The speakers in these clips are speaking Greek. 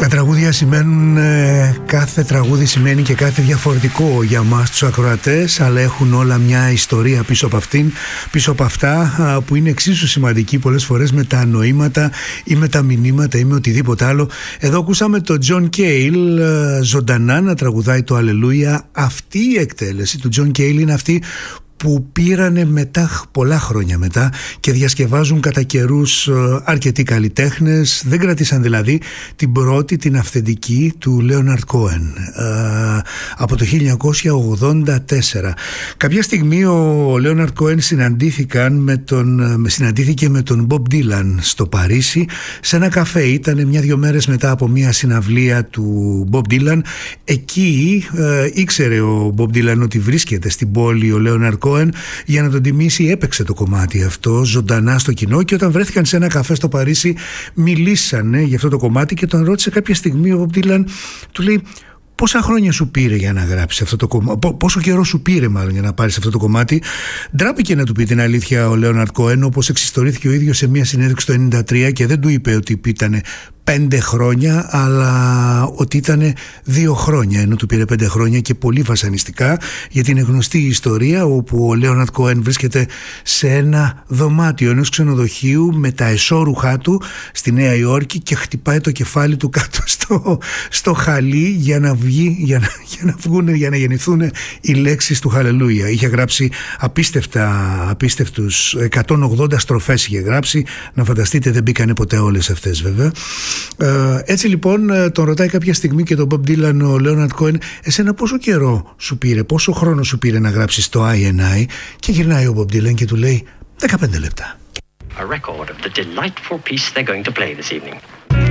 Τα τραγούδια σημαίνουν, κάθε τραγούδι σημαίνει και κάτι διαφορετικό για μας τους ακροατές, αλλά έχουν όλα μια ιστορία πίσω από αυτήν, πίσω από αυτά που είναι εξίσου σημαντική πολλές φορές με τα νοήματα ή με τα μηνύματα ή με οτιδήποτε άλλο. Εδώ ακούσαμε τον John Cale ζωντανά να τραγουδάει το Αλληλούια. Αυτή η εκτέλεση του John Cale είναι αυτή που πήρανε μετά, πολλά χρόνια μετά, και διασκευάζουν κατά καιρούς αρκετοί καλλιτέχνες. Δεν κρατήσαν δηλαδή την πρώτη, την αυθεντική του Leonard Cohen από το 1984. Κάποια στιγμή ο Leonard Cohen συναντήθηκε με τον Bob Dylan στο Παρίσι σε ένα καφέ. Ήταν μια-δυο μέρες μετά από μια συναυλία του Bob Dylan. Εκεί ήξερε ο Bob Dylan ότι βρίσκεται στην πόλη ο Leonard Cohen. Για να τον τιμήσει έπαιξε το κομμάτι αυτό ζωντανά στο κοινό, και όταν βρέθηκαν σε ένα καφέ στο Παρίσι μιλήσανε για αυτό το κομμάτι και τον ρώτησε κάποια στιγμή ο Bob Dylan, του λέει: πόσα χρόνια σου πήρε για να γράψεις αυτό το κομμάτι, πόσο καιρό σου πήρε μάλλον για να πάρεις αυτό το κομμάτι? Ντράπηκε να του πει την αλήθεια ο Leonard Cohen, όπως εξιστορήθηκε ο ίδιος σε μια συνέντευξη το 1993, και δεν του είπε ότι ήτανε 5 χρόνια, αλλά ότι ήταν 2 χρόνια, ενώ του πήρε 5 χρόνια, και πολύ βασανιστικά, γιατί είναι γνωστή η ιστορία όπου ο Λέοναρντ Κόεν βρίσκεται σε ένα δωμάτιο ενός ξενοδοχείου με τα εσώρουχά του στη Νέα Υόρκη και χτυπάει το κεφάλι του κάτω στο χαλί για να βγει, για να γεννηθούν οι λέξεις του Χαλελούια. Είχε γράψει απίστευτους 180 στροφές είχε γράψει, να φανταστείτε, δεν μπήκανε ποτέ όλες αυτές βέβαια. Έτσι λοιπόν τον ρωτάει κάποια στιγμή και τον Bob Dylan ο Leonard Cohen: εσένα πόσο καιρό σου πήρε, πόσο χρόνο σου πήρε να γράψεις το I&I? Και γυρνάει ο Bob Dylan και του λέει: 15 λεπτά. A record of the delightful piece they're going to play this evening.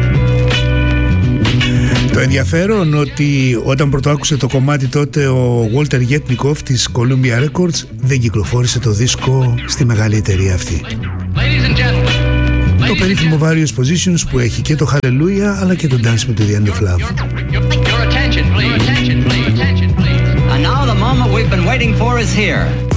Το ενδιαφέρον ότι όταν πρωτοάκουσε το κομμάτι τότε ο Walter Yetnikoff της Columbia Records, δεν κυκλοφόρησε το δίσκο στη μεγάλη εταιρεία αυτή. Το περίφημο Various Positions που έχει και το Hallelujah αλλά και το Dance Me to the End of Love. And now the moment we've been waiting for is here.